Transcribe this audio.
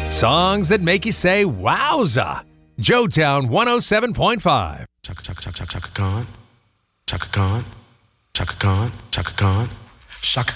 Songs that make you say, wowza. Joetown 107.5. Chaka chaka chaka chaka Khan. Chaka Khan. Chaka Khan. Chaka Khan. Shaka